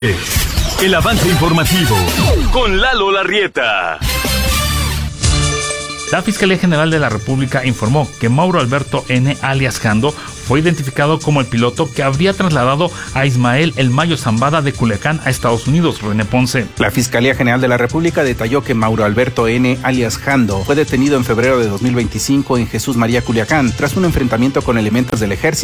El avance informativo con Lalo Larrieta. La Fiscalía General de la República informó que Mauro Alberto N., alias Jando, fue identificado como el piloto que habría trasladado a Ismael El Mayo Zambada de Culiacán a Estados Unidos. René Ponce. La Fiscalía General de la República detalló que Mauro Alberto N., alias Jando, fue detenido en febrero de 2025 en Jesús María, Culiacán, tras un enfrentamiento con elementos del ejército